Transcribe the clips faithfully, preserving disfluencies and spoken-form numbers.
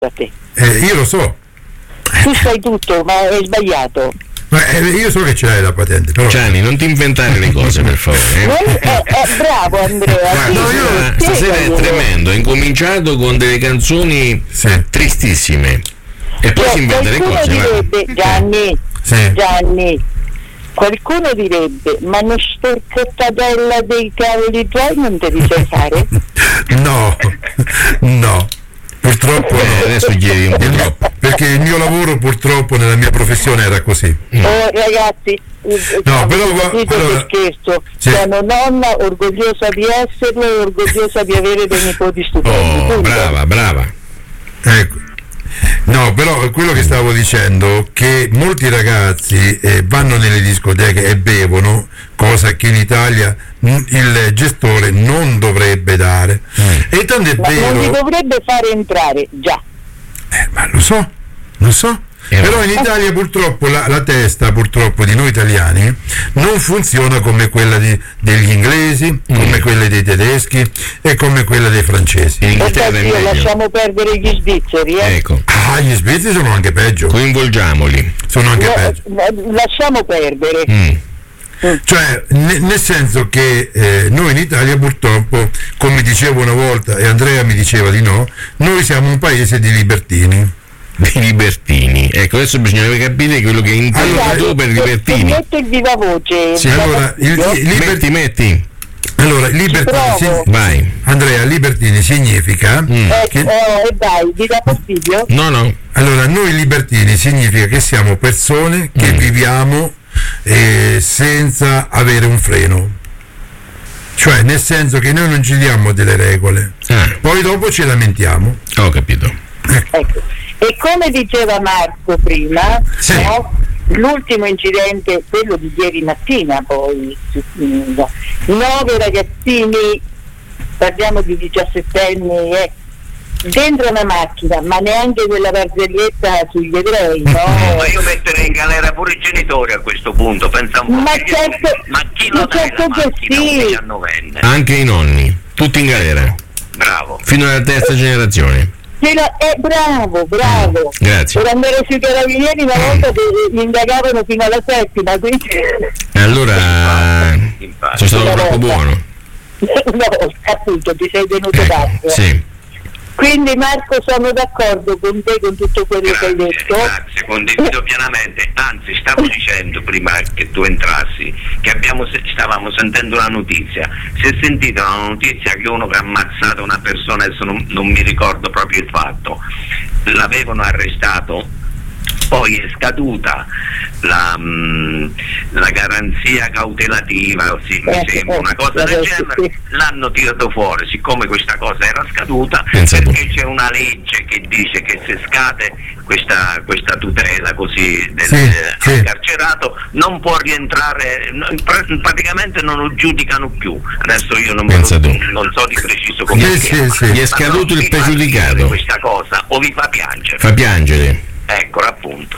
da te. Eh, io lo so. Tu sai tutto, ma è sbagliato. Ma eh, io so che ce l'hai la patente, però. Gianni, non ti inventare le cose, per favore. Eh, eh, eh, bravo Andrea. Guarda, sì, stasera, sì, stasera è spiegalo. tremendo. È incominciato con delle canzoni Sì. tristissime. E poi Cioè, si inventa le qualcuno cose. va. direbbe, Gianni, Sì. Gianni, qualcuno direbbe, ma una storcottadella dei cavoli tuoi non devi sai fare? No, no. Purtroppo Eh, no. adesso chiedi un po' Il mio- troppo. perché il mio lavoro purtroppo nella mia professione era così. Oh, ragazzi, eh, No, però, avete capito allora, che scherzo, sì. sono nonna orgogliosa di esserlo e orgogliosa di avere dei nipoti stupendi. Oh, punto. brava, brava. Ecco. No, però quello che stavo dicendo che molti ragazzi eh, vanno nelle discoteche e bevono, cosa che in Italia mh, il gestore non dovrebbe dare. E tanto è Ma non li vero, dovrebbe fare entrare, già. eh, ma lo so, lo so. Eh, Però in Italia purtroppo la, la testa purtroppo di noi italiani non funziona come quella di- degli inglesi, come quella dei tedeschi e come quella dei francesi. In Inghilterra è Infatti, meglio. lasciamo perdere gli svizzeri, eh. Ecco, Ah, gli svizzeri sono anche peggio, coinvolgiamoli. sono anche No, peggio. eh, lasciamo perdere. Mm. Cioè, ne- nel senso che eh, noi in Italia purtroppo, come dicevo una volta e Andrea mi diceva di no, noi siamo un paese di libertini. Dei libertini. Ecco, adesso bisogna capire quello che intendi Allora, tu per libertini. Metto il viva voce. Sì, viva allora, il- fastidio. il- liber- Metti, metti. Allora, libertini, provo. sign- Vai. Andrea, libertini significa Mm. Eh, che, oh, e dai, vi dà fastidio? No, no. allora, noi libertini significa che siamo persone che Mm. viviamo eh, senza avere un freno. Cioè, nel senso che noi non ci diamo delle regole, Ah, poi dopo ci lamentiamo. ho capito. Ecco. E come diceva Marco prima, Sì. no? L'ultimo incidente, quello di ieri mattina poi, mm, nove ragazzini, parliamo di diciassettenni, eh, dentro una macchina, ma neanche quella barzelletta sugli ebrei, no? Ma io metterei in galera pure i genitori a questo punto, pensa un po'. Ma che- certo- ma chi ma lo dà certo la che macchina a un sì. diciannovenne? Anche i nonni, tutti in galera, Bravo. fino alla terza generazione. Sì, no, eh, bravo, bravo. Grazie. Per andare sui carabinieri una volta che li indagavano fino alla settima, quindi E allora Infatti. sono stato troppo buono. una volta appunto ti sei tenuto Ecco, d'altro. sì. Quindi Marco sono d'accordo con te con tutto quello che hai Grazie, detto. grazie, condivido pienamente. Anzi, stavo dicendo prima che tu entrassi che abbiamo se- stavamo sentendo una notizia. Si è sentita una notizia che uno che ha ammazzato una persona, adesso non, non mi ricordo proprio il fatto, l'avevano arrestato. Poi è scaduta la, mh, la garanzia cautelativa, sì, mi Eh, sembra, eh, una cosa del adesso genere, sì. l'hanno tirato fuori, siccome questa cosa era scaduta, Pensa tu. perché c'è una legge che dice che se scade questa, questa tutela così del Sì, eh, sì. carcerato non può rientrare, no, pra- praticamente non lo giudicano più. Adesso io non, Pensa me lo- tu. non so di preciso come Sì, si chiama. sì, sì. Gli è Ma scaduto non il vi fa pregiudicato. ridere questa cosa o vi fa piangere? Fa piangere. Ecco, appunto.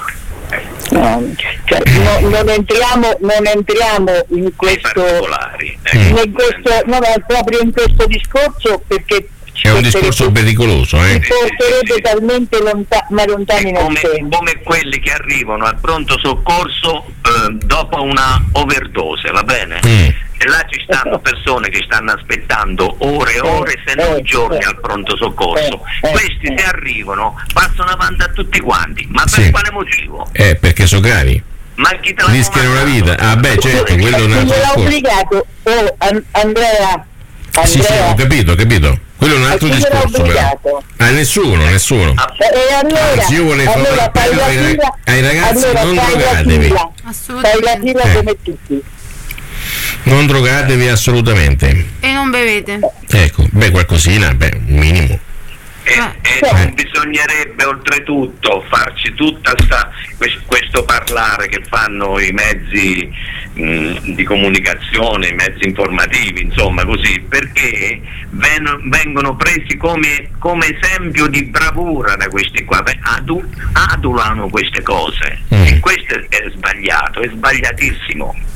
No, cioè, no, non, entriamo, non entriamo in Nei questo, particolari. Mm. in questo no, no, proprio in questo discorso perché ci È un porterebbe- discorso pericoloso, ci eh? porterebbe talmente lonta- ma lontani nel Come, tempo. come quelli che arrivano al pronto soccorso eh, dopo una overdose, va bene? Mm. E là ci stanno persone che stanno aspettando ore e ore, se non Eh, giorni, eh, al pronto soccorso. eh, eh, Questi eh. se arrivano passano avanti a tutti quanti, ma per Sì. quale motivo? Eh, perché sono gravi. Ma chi te l'ha Rischiano la comandato? vita. Ah, beh, certo, quello è un Chi altro gliel'ha discorso. obbligato? Oh, An- Andrea, Sì, sì, Andrea, ho capito, ho capito. Quello è un altro chi gliel'ha discorso, però. obbligato? Ah, nessuno, nessuno. Ah, E allora, Anzi, io volevo fare un allora fai appello la ai- fila, ai ragazzi, allora non fai la drogatevi. fila, Fai la Assolutamente. fila Eh. come tutti. Non drogatevi assolutamente. E non bevete. Ecco, beh, qualcosina, beh, un minimo. E, e non bisognerebbe oltretutto farci tutta sta, quest- questo parlare che fanno i mezzi mh, di comunicazione, i mezzi informativi, insomma così, perché ven- vengono presi come, come esempio di bravura da questi qua, Beh, adu- adulano queste cose Mm. e questo è, è sbagliato, è sbagliatissimo.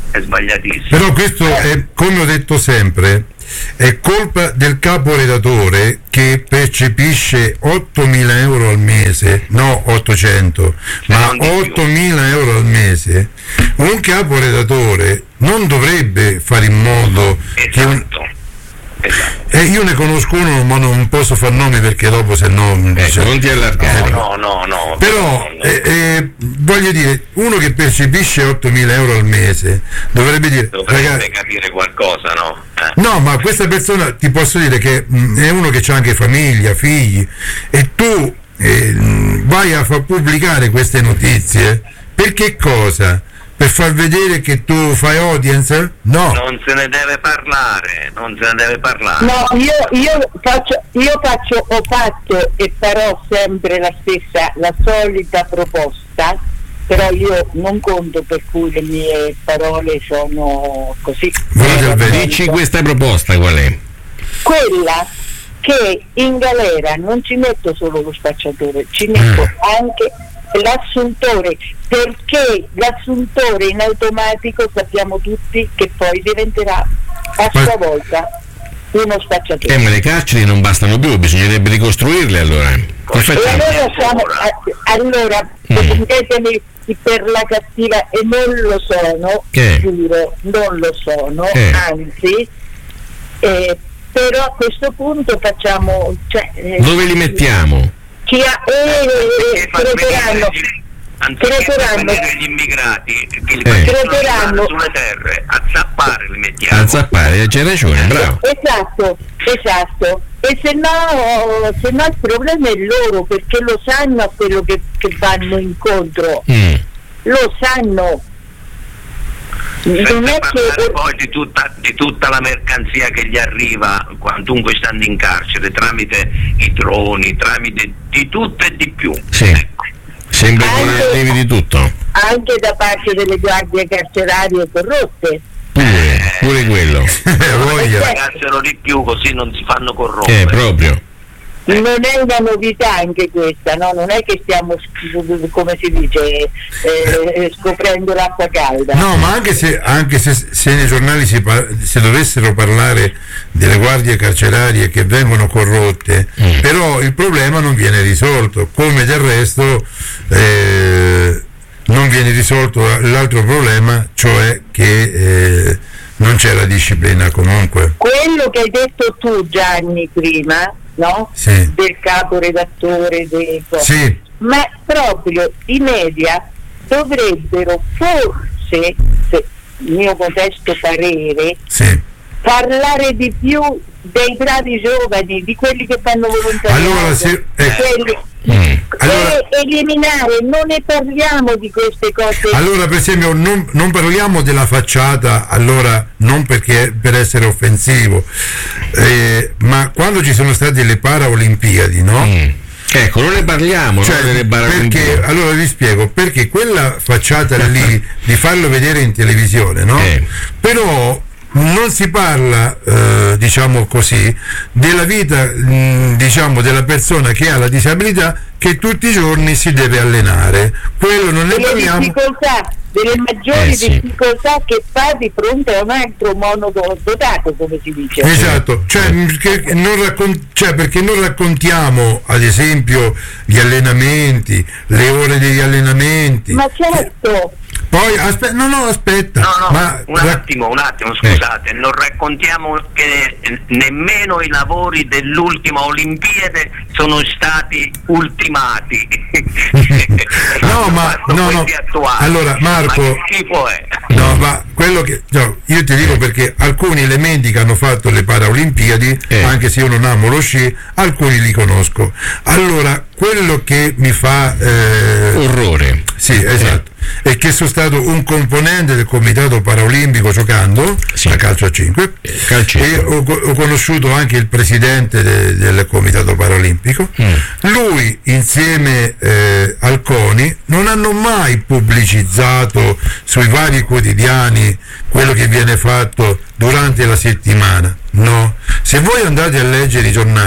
è sbagliatissimo. Però questo è, come ho detto sempre, è colpa del caporedattore che percepisce ottomila euro al mese, no ottocento, ma ottomila euro al mese. Un caporedattore non dovrebbe fare in modo esatto, che un... esatto. Eh, io ne conosco uno, ma non posso far nomi perché dopo se no ecco, non ti allargare. No, no, no. Però no, no. Eh, eh, voglio dire, uno che percepisce ottomila euro al mese dovrebbe dire dovrebbe ragazzi, capire qualcosa, no? Eh. no, ma questa persona ti posso dire che mh, è uno che ha anche famiglia, figli, e tu eh, vai a far pubblicare queste notizie per che cosa? Per far vedere che tu fai audience? No. Non se ne deve parlare, non se ne deve parlare. No, io, io faccio, io faccio, ho fatto e farò sempre la stessa, la solita proposta, però io non conto per cui le mie parole sono così. Dici questa proposta qual è? Quella che in galera non ci metto solo lo spacciatore, ci metto Mm. anche l'assuntore, perché l'assuntore in automatico sappiamo tutti che poi diventerà a sua volta uno spacciatore. Eh, ma le carceri non bastano più, bisognerebbe ricostruirle allora. E allora, siamo, allora Mm. prendetemi per la cattiva, e non lo sono, Eh. giuro, non lo sono, Eh. anzi, eh, però a questo punto facciamo, cioè, eh, Dove li mettiamo? chi ha, eh, eh, Perché far creperanno, venire- anziché far creperanno, venire gli immigrati che li Eh. facciano Creperanno. sulle terre, a zappare li mettiamo. A zappare, c'hai ragione, bravo. esatto, esatto, e se no, se no il problema è loro, perché lo sanno a quello che, che vanno incontro, Mm. lo sanno. Non Senza è parlare che poi di tutta, di tutta la mercanzia che gli arriva quantunque stando in carcere, tramite i droni, tramite di tutto e di più. Sì. Ecco. Sembra che Anche- arrivi di tutto. anche da parte delle guardie carcerarie corrotte. Pure, pure quello. Eh, voglia. Pagassero di più così non si fanno corrompere. Eh, proprio. Non è una novità anche questa, no? Non è che stiamo, come si dice, eh, scoprendo l'acqua calda. No, ma anche se, anche se, se nei giornali si, par- si dovessero parlare delle guardie carcerarie che vengono corrotte, Mm. però il problema non viene risolto, come del resto eh, non viene risolto l'altro problema, cioè che eh, non c'è la disciplina comunque. Quello che hai detto tu, Gianni, prima, no? Sì. Del caporedattore, dei Sì, ma proprio i media dovrebbero forse, se mio modesto parere, sì. parlare di più dei bravi giovani, di quelli che fanno volontariato, Allora, se- di eh. quelli- Mm. Allora- e eliminare, non ne parliamo di queste cose. Allora, per esempio, non, non parliamo della facciata, allora non perché per essere offensivo, eh, ma quando ci sono state le Paraolimpiadi, no? Mm. Ecco, non ne parliamo, Cioè, no, delle perché, baracontine. allora vi spiego, perché quella facciata lì di farlo vedere in televisione, no? Eh. Però non si parla, eh, diciamo così, della vita, mh, diciamo, della persona che ha la disabilità, che tutti i giorni si deve allenare. Quello non ne delle parliamo. difficoltà, delle maggiori Eh, sì. difficoltà che fa di fronte a un altro monodotato, come si dice. Esatto, cioè, mh, che non raccon- cioè, perché non raccontiamo ad esempio gli allenamenti, le ore degli allenamenti. Ma certo, Poi aspetta, no no aspetta, No, no, ma un ra- attimo, un attimo, scusate, non raccontiamo che nemmeno i lavori dell'ultima Olimpiade sono stati ultimati. No, ma- Fatto no, no. questi attuali. Allora, Marco- Ma che schifo è? No, ma quello che no, io ti dico perché alcuni elementi che hanno fatto le Paraolimpiadi, Eh. anche se io non amo lo sci, alcuni li conosco. Allora, quello che mi fa eh, Orrore. sì, esatto, è che sono stato un componente del Comitato Paraolimpico giocando Sì. a calcio a cinque calcetto. e ho, ho conosciuto anche il presidente de- del Comitato Paraolimpico. Mm. Lui insieme eh, al CONI non hanno mai pubblicizzato sui vari quotidiani quello che viene fatto durante la settimana, no? Se voi andate a leggere i giornali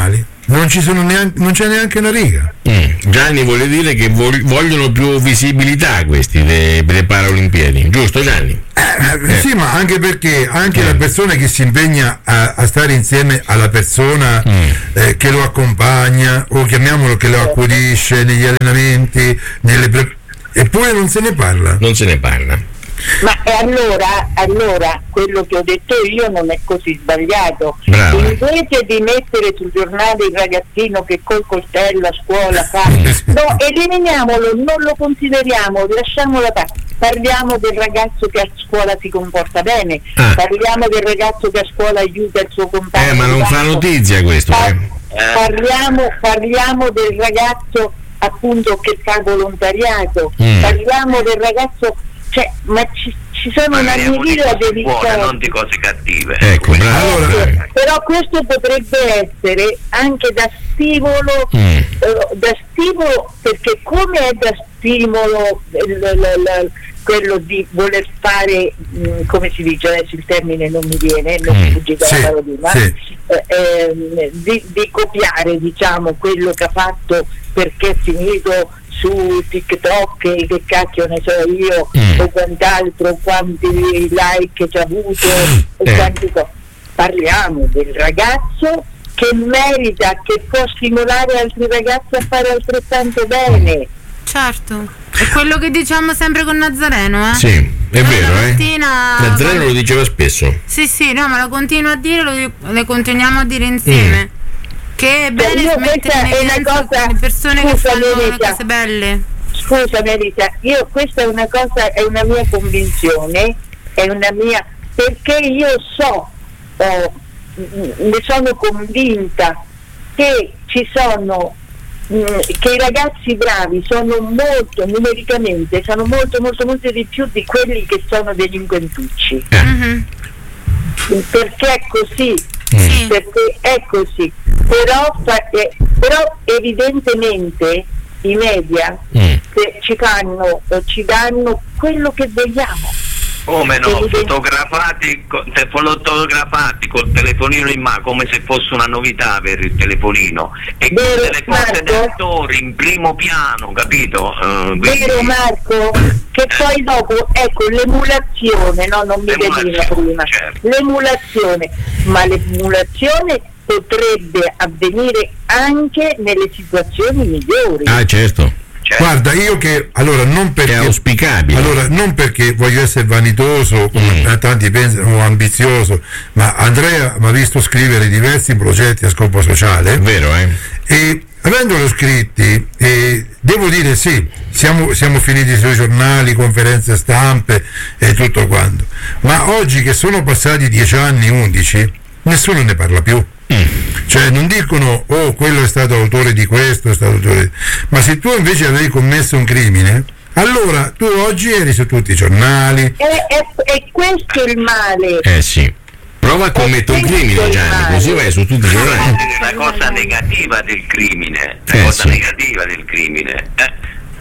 non ci sono neanche, non c'è neanche una riga. Mm. Gianni vuole dire che vog- vogliono più visibilità questi delle Paralimpiadi, giusto Gianni? Eh, eh. Sì, ma anche perché anche eh. la persona che si impegna a, a stare insieme alla persona mm. eh, che lo accompagna, o chiamiamolo che lo accudisce negli allenamenti, nelle pre- eppure non se ne parla. Non se ne parla. Ma allora, allora quello che ho detto io non è così sbagliato. Brava. Invece di mettere sul giornale il ragazzino che col coltello a scuola fa, no, eliminiamolo, non lo consideriamo, lasciamolo da parte. Parliamo del ragazzo che a scuola si comporta bene, ah. parliamo del ragazzo che a scuola aiuta il suo compagno. Eh, ma non fa notizia questo, Par- eh. Parliamo, parliamo del ragazzo appunto che fa volontariato, mm. parliamo del ragazzo. Cioè, ma ci, ci sono una miriade di cose, non di cose cattive. Ecco, bravo, allora, però questo potrebbe essere anche da stimolo, mm. eh, da stimolo, perché come è da stimolo l, l, l, quello di voler fare, mh, come si dice adesso il termine non mi viene, non mi fugge dalla sì, parolina, sì. eh, eh, di, di copiare, diciamo, quello che ha fatto perché è finito su TikTok, che cacchio ne so io, mm. o quant'altro, quanti like ci ha avuto, eh. e quanti co- parliamo del ragazzo che merita, che può stimolare altri ragazzi a fare altrettanto bene. Certo, è quello che diciamo sempre con Nazareno, eh? Sì, è Noi vero, mattina... eh? Nazareno lo diceva spesso. Sì, sì, no, ma lo continuo a dire, lo, le continuiamo a dire insieme. Mm. Che è bene io mettere in evidenza le persone scusa, che fanno Melita, le cose belle. Scusa Melita, io questa è una cosa, è una mia convinzione, è una mia, perché io so, eh, ne sono convinta che ci sono, mh, che i ragazzi bravi sono molto, numericamente, sono molto molto molto di più di quelli che sono delinquentucci. Eh. Mm-hmm. Perché è così. Sì. Perché è così, però, fa, eh, però evidentemente i media mm. ci fanno, eh, ci danno quello che vogliamo. Come no, fotografati, te- fotografati col telefonino in mano come se fosse una novità per il telefonino, e Vero, tutte le cose Marco? da attori in primo piano, capito? Uh, quindi... Vero Marco? Che poi dopo, ecco, l'emulazione, no, non mi veniva prima, certo. l'emulazione, ma l'emulazione potrebbe avvenire anche nelle situazioni migliori. Ah, certo. Certo. Guarda, io che allora non perché è auspicabile. Allora, non perché voglio essere vanitoso, come mm. tanti pensano, o ambizioso, ma Andrea mi ha visto scrivere diversi progetti a scopo sociale. Vero, eh? E avendolo scritti, eh, devo dire sì, siamo, siamo finiti sui giornali, conferenze stampe e tutto quanto. Ma oggi che sono passati dieci anni, undici, nessuno ne parla più. Mm. Cioè non dicono oh quello è stato autore di questo, è stato autore di... ma se tu invece avevi commesso un crimine, allora tu oggi eri su tutti i giornali. E, e, e questo è il male. Eh sì. Prova a commettere un crimine, Gianni, così vai su tutti i giornali. La cosa negativa del crimine, la eh, cosa sì. negativa del crimine. Eh.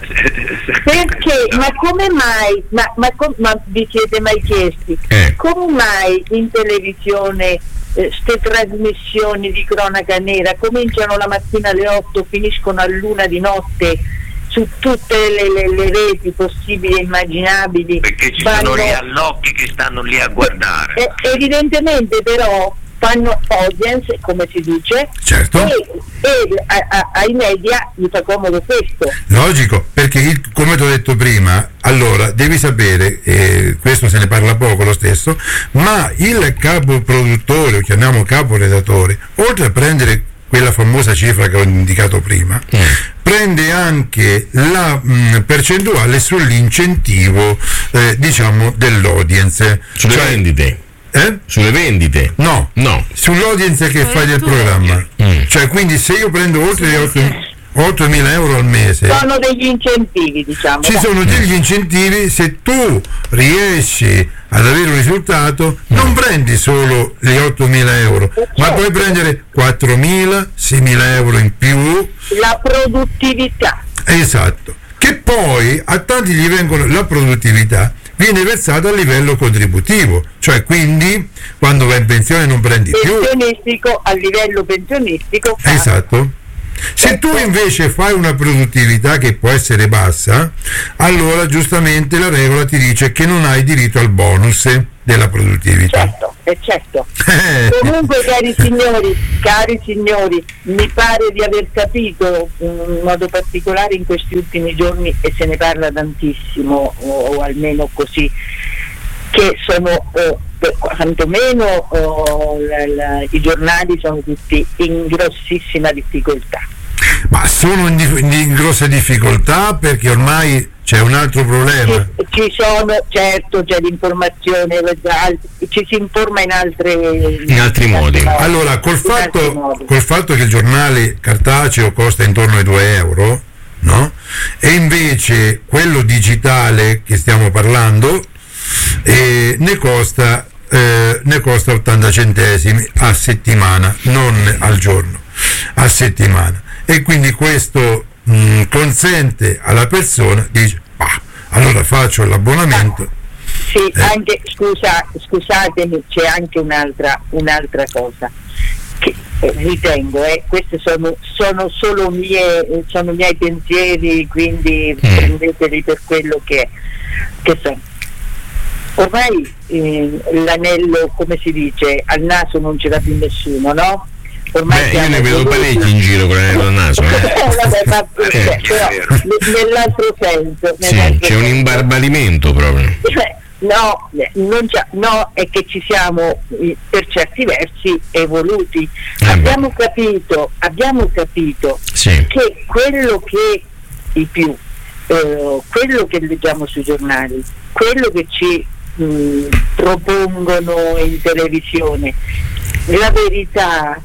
Perché? Ma come mai? Ma, ma, com- ma vi siete mai chiesti? Eh. Come mai in televisione queste eh, trasmissioni di cronaca nera cominciano la mattina alle otto, finiscono all'una di notte su tutte le, le, le reti possibili e immaginabili? Perché ci vanno, sono lì all'occhio che stanno lì a guardare. Eh, evidentemente però fanno audience, come si dice, certo. e, e a, a, ai media gli fa comodo questo. Logico, perché il, come ti ho detto prima, allora devi sapere, eh, questo se ne parla poco lo stesso, ma il capo produttore, o chiamiamo capo redattore, oltre a prendere quella famosa cifra che ho indicato prima, mm. prende anche la mh, percentuale sull'incentivo eh, diciamo dell'audience, sulle cioè, vendite. Eh? Sulle vendite? No, no. Sull'audience che fai del programma. Mm. Cioè, quindi se io prendo oltre gli ottomila euro al mese, sono degli incentivi, diciamo. Ci sono degli incentivi, se tu riesci ad avere un risultato, mm. non prendi solo gli ottomila euro, certo. ma puoi prendere quattromila, seimila euro in più. La produttività. Esatto. Che poi a tanti gli vengono la produttività. viene versato a livello contributivo, cioè quindi quando vai in pensione non prendi più. Pensionistico, a livello pensionistico. Fa. Esatto. Se tu invece fai una produttività che può essere bassa, allora giustamente la regola ti dice che non hai diritto al bonus della produttività. Certo, è certo. Comunque, cari signori, cari signori, mi pare di aver capito in modo particolare in questi ultimi giorni, e se ne parla tantissimo, o, o almeno così, che sono eh, per quantomeno oh, la, la, i giornali sono tutti in grossissima difficoltà. Ma sono in, in, in grossa difficoltà perché ormai c'è un altro problema. Ci, ci sono, certo, c'è l'informazione, ci si informa in altre in altri in modi. modi. Allora, col fatto, col fatto che il giornale cartaceo costa intorno ai due euro, no? E invece quello digitale che stiamo parlando eh, ne costa eh, ne costa ottanta centesimi a settimana, non al giorno, a settimana. E quindi questo mh, consente alla persona di dire, ah, allora faccio l'abbonamento. Sì, eh. anche scusa, scusatemi, c'è anche un'altra, un'altra cosa che eh, ritengo, eh, questi sono, sono solo mie, sono miei pensieri, quindi mm. prendeteli per quello che, che sono. Ormai eh, l'anello, come si dice, al naso non ce l'ha più nessuno, no? Ormai Beh, io ne vedo parecchi in giro con l'anello al naso. Eh. Vabbè, ma, eh. Però, nell'altro senso. Sì, nell'altro c'è senso. un imbarbalimento proprio. No, non c'è, no, è che ci siamo per certi versi evoluti. Eh abbiamo beh. capito, abbiamo capito sì. che quello che di più, eh, quello che leggiamo sui giornali, quello che ci mh, propongono in televisione, la verità,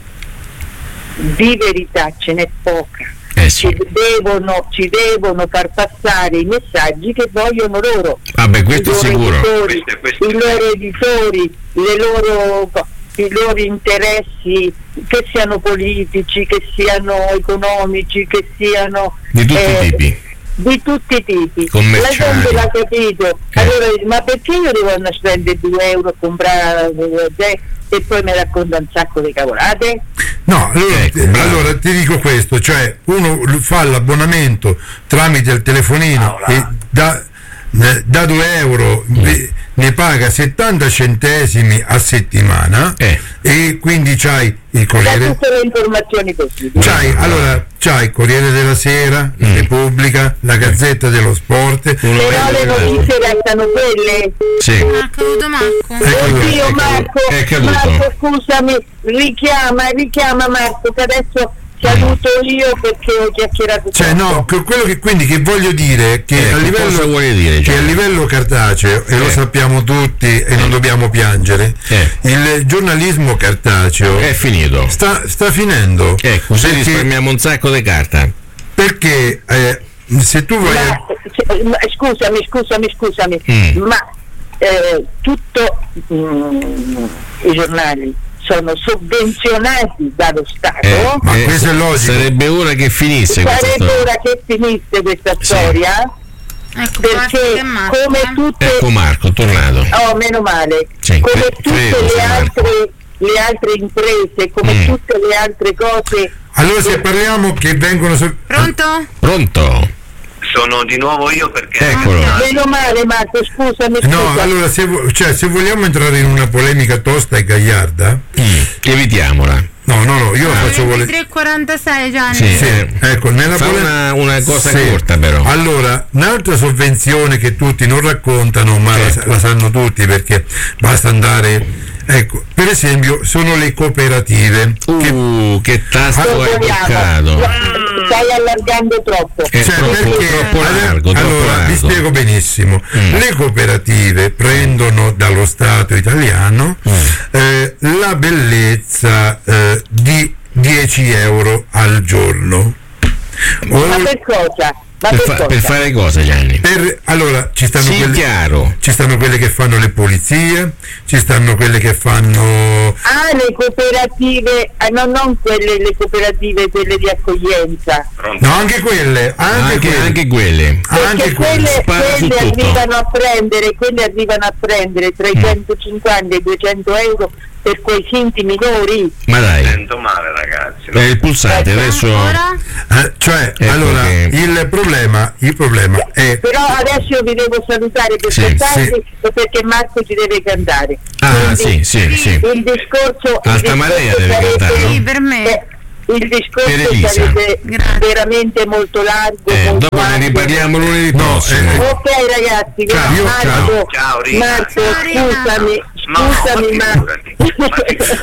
di verità ce n'è poca. Eh sì. ci, devono, ci devono far passare i messaggi che vogliono loro. Vabbè, questo I è sicuro. Editori, questo, questo. I loro editori, le loro, i loro interessi, che siano politici, che siano economici, che siano di tutti eh, i tipi. Di tutti i tipi. La Commerciali. gente l'ha capito. Eh. Allora, ma perché io devo andare a spendere due euro a comprare eh, e poi mi racconta un sacco di cavolate? No, allora, ecco, eh, allora ti dico questo, cioè uno fa l'abbonamento tramite il telefonino Paola. e da, eh, da due euro ne, ne paga settanta centesimi a settimana Eh. e quindi c'hai il Da Corriere, tutte le informazioni possibili. c'hai, allora, c'hai Corriere della Sera, Mm. Repubblica, la Gazzetta dello Sport, Uno Però le vede- notizie restano quelle. Sì. Ah, è caduto Marco. Ecco, Oddio è Marco, caduto, è caduto. Marco scusami, richiama, richiama Marco che adesso saluto io perché ho chiacchierato cioè troppo. no, que- quello che quindi che voglio dire è che Ecco, a livello cosa vuole dire, che cioè? a livello cartaceo, e lo Eh. sappiamo tutti e non dobbiamo piangere, Eh. il giornalismo cartaceo È finito. sta, sta finendo. Ecco, così perché, risparmiamo un sacco di carta. perché eh, se tu vai Ma, a- se- ma, scusami, scusami, scusami, Mm. ma eh, tutto mm, i giornali sono sovvenzionati dallo Stato. Eh, Ma eh, questo è logico. Sarebbe ora che finisse questa Sarebbe storia. ora che finisse questa Sì. storia, Ecco, basta perché che Marco, come eh. tutte Ecco Marco, tornato. oh, meno male, Sì, come cre- tutte credo, le sì, Marco. altre le altre imprese, come Mm. tutte le altre cose. allora se parliamo che vengono so- Pronto? Pronto? Sono di nuovo io perché Eccolo. Meno male Marco, scusami, no, scusa. allora se, vo- cioè, se vogliamo entrare in una polemica tosta e gagliarda, Mm, evitiamola. no, no, no, io la faccio volere. tre e quarantasei Gianni. Sì. Sì, ecco, nella Fa pole- una, una cosa Sì. corta però. Allora, un'altra sovvenzione che tutti non raccontano, ma la, Ecco. la sanno tutti perché basta andare, ecco, per esempio sono le cooperative. che, Uh, che tasto Non hai vogliamo. toccato. Stai allargando troppo. È cioè, troppo, perché troppo largo, troppo allora vi largo. spiego benissimo. Mm. Le cooperative prendono dallo Stato italiano Mm. eh, la bellezza eh, di dieci euro al giorno. Ma Ol- per cosa? Ma Per, per fa- cosa? per fare cosa, Gianni? Per, allora ci stanno, Sì, quelle, chiaro. ci stanno quelle che fanno le pulizie, ci stanno quelle che fanno Ah, le cooperative, ah, no, non quelle, le cooperative, quelle di accoglienza. no, anche quelle, anche, Anche, quelle, anche quelle. anche Perché quelle. quelle, spara su quelle tutto. arrivano a prendere, quelle arrivano a prendere tra i Mm. centocinquanta e i duecento euro per quei finti minori. Ma dai, Sento male, ragazzi. è il pulsante, adesso. Ora? Eh, cioè, Ecco allora, che- il problema, il problema è Però adesso io vi devo salutare per Sì, cantarvi sì. perché Marco ci deve cantare. Ah, Quindi sì, sì, sì. Il discorso il Alta Marea discorso deve sarebbe- cantare, no? Sì, per me. eh, il Per discorso Elisa. sarebbe Grazie. veramente molto largo. Eh, molto dopo ne ampio. riparliamo lunedì No, prossimo. eh, Ok ragazzi, Ciao, io- Marco, ciao, Rina. Marco, Ciao, Rina. scusami, No, scusami, ma ma figurati, ma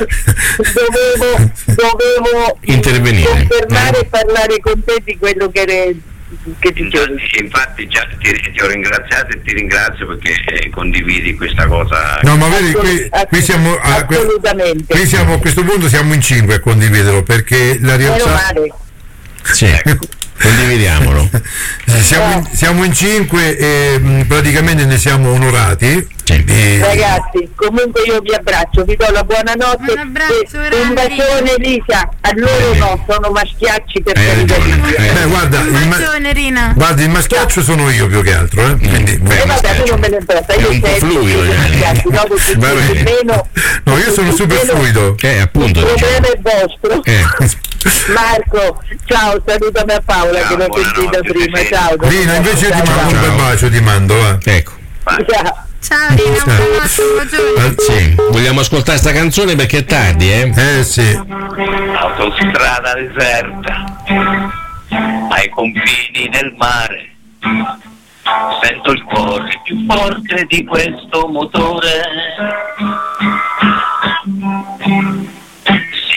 dovevo, dovevo Intervenire. confermare Eh. e parlare con te di quello che, re- che dicevi. Infatti già ti, ti ho ringraziato e ti ringrazio perché eh, condividi questa cosa. no, ma vedi, qui, qui siamo a, que- Assolutamente. qui siamo a questo punto siamo in cinque a condividerlo perché la Meno realtà male. Sì, condividiamolo. Eh, siamo, in, siamo in cinque e mh, praticamente ne siamo onorati. Sì. E- Ragazzi, comunque io vi abbraccio, vi do la buonanotte. Un abbraccio, e un grandi. bacione Elisa, a loro no, sono maschiacci per Hai carità di ragione, Dio. hai Beh, guarda, Un il, ma- bacione, Rina. guarda, il maschiaccio sono io più che altro, eh? Quindi, Beh, Eh, vabbè, tu non me ne importa, È io un po' sento fluido, che Gianni. maschiacci, no, perché Va bene. meno, no, io sono super fluido. Eh, appunto, il diciamo. problema è vostro. Eh. Marco, ciao, salutami a Paola Ciao, che l'ho sentita buonanotte, prima, sì. ciao. Rina, invece ciao, ti mando un ciao. bel bacio, ti mando, va. Ecco. Ciao. Ciao, Rina, Ciao. buonanotte, un bacione. Eh, sì. Vogliamo ascoltare sta canzone perché è tardi, eh? Eh sì. Autostrada deserta, ai confini del mare, sento il cuore più forte di questo motore.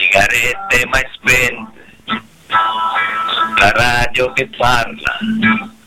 Sigarette mai spente, la radio che parla,